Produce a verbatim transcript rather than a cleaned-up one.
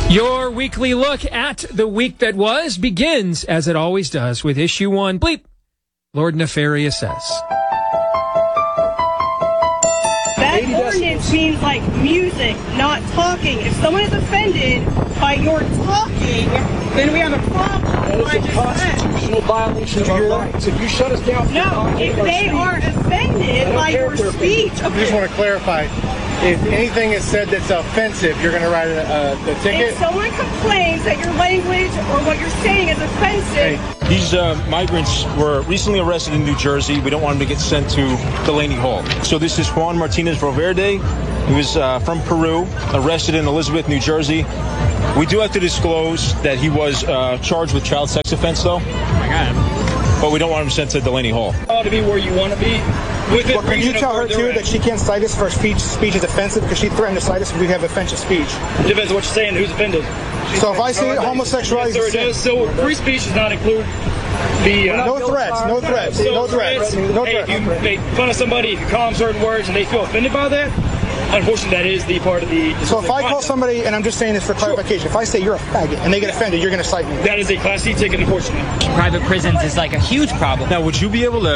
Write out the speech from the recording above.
Your weekly look at the week that was begins, as it always does, with issue one. Bleep. Lord Nefarious says. That ordinance means like music, not talking. If someone is offended by your talking, then we have a problem. That is a constitutional violation of our rights. If you shut us down, no. If they are offended by your speech, okay. I just want to clarify. If anything is said that's offensive, you're going to write a, a, a ticket? If someone complains that your language or what you're saying is offensive... Hey, these uh, migrants were recently arrested in New Jersey. We don't want them to get sent to Delaney Hall. So this is Juan Martinez Valverde. He was uh, from Peru, arrested in Elizabeth, New Jersey. We do have to disclose that he was uh, charged with child sex offense, though. I got him. But we don't want him sent to Delaney Hall. You ought to be where you want to be. With well, can you tell her, too, that she can't cite us for speech speech is offensive because she threatened to cite us if we have offensive speech? It depends on what you're saying, who's offended. So if I say homosexuality yes, sir, it is. So free speech does not include the... Uh, no threats, no threats, so no threats, no threats. Hey, if you make fun of somebody, if you call them certain words and they feel offended by that, unfortunately, that is the part of the... So if I call somebody, and I'm just saying this for clarification, sure. If I say you're a faggot and they get offended, you're going to cite me. That is a Class C ticket, unfortunately. Private prisons is like a huge problem. Now, would you be able to